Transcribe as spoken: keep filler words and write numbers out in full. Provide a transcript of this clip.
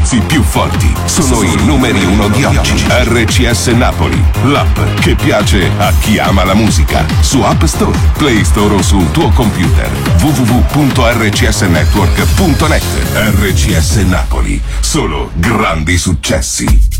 servizi più forti. Sono i numeri uno di oggi. R C S Napoli, l'app che piace a chi ama la musica. Su App Store, Play Store o sul tuo computer. w w w punto r c s network punto net. R C S Napoli, solo grandi successi.